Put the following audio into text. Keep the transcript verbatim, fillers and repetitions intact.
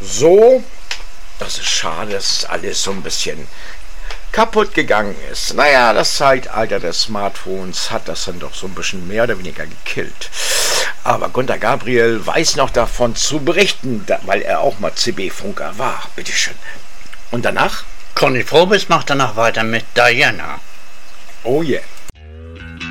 So, das ist schade, dass alles so ein bisschen kaputt gegangen ist. Naja, das Zeitalter des Smartphones hat das dann doch so ein bisschen mehr oder weniger gekillt. Aber Gunter Gabriel weiß noch davon zu berichten, weil er auch mal C B-Funker war. Bitteschön. Und danach? Conny Frobis macht danach weiter mit Diana. Oh yeah.